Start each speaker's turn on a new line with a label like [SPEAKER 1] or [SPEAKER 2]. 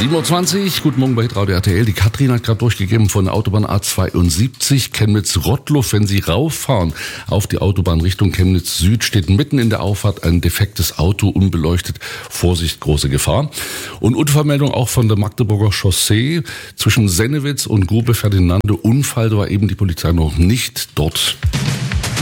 [SPEAKER 1] 7:20 Uhr, guten Morgen bei Hitradio RTL. Die Katrin hat gerade durchgegeben von der Autobahn A72 Chemnitz-Rottluff. Wenn Sie rauffahren auf die Autobahn Richtung Chemnitz Süd, steht mitten in der Auffahrt ein defektes Auto, unbeleuchtet. Vorsicht, große Gefahr. Und Unfallmeldung auch von der Magdeburger Chaussee zwischen Sennewitz und Grube Ferdinande. Unfall, da war eben die Polizei noch nicht dort.